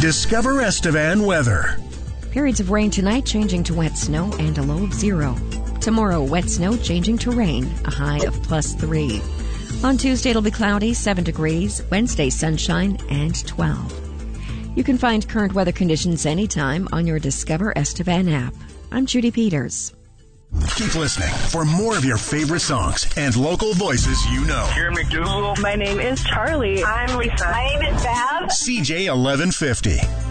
Discover Estevan weather. Periods of rain tonight changing to wet snow and a low of 0. Tomorrow, wet snow changing to rain, a high of +3. On Tuesday, it'll be cloudy, 7 degrees. Wednesday, sunshine, and 12. You can find current weather conditions anytime on your Discover Estevan app. I'm Judy Peters. Keep listening for more of your favorite songs and local voices you know. Here in McDougal. My name is Charlie. I'm Lisa. My name is Bev. CJ 1150.